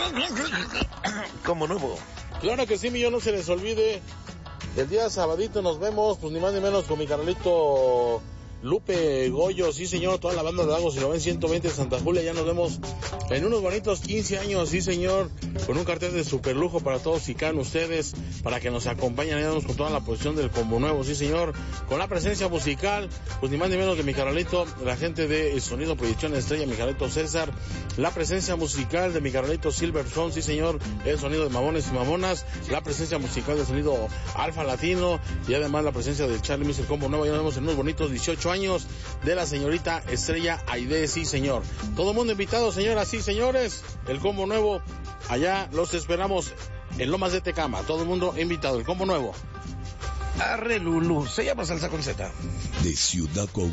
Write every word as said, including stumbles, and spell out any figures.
Como nuevo. Claro que sí, millón, no se les olvide. El día sabadito nos vemos, pues ni más ni menos con mi carnalito Lupe Goyo, sí señor, toda la banda de Lagos y lo ven ciento veinte de Santa Julia, ya nos vemos en unos bonitos quince años, sí señor, con un cartel de super lujo para todos y cada ustedes, para que nos acompañen, ya con toda la posición del combo nuevo, sí señor, con la presencia musical, pues ni más ni menos que mi carnalito, la gente de Sonido Proyección Estrella, mi carnalito César, la presencia musical de mi carnalito Silverson, sí señor, el sonido de Mamones y Mamonas, la presencia musical del sonido Alfa Latino, y además la presencia de Charlie mister Combo Nuevo, ya nos vemos en unos bonitos dieciocho años de la señorita Estrella Aide, sí señor. Todo el mundo invitado, señoras y señores, el Combo Nuevo, allá los esperamos en Lomas de Tecama, todo el mundo invitado, el Combo Nuevo. Arre Lulu, se llama Salsa con Z. De Ciudad Con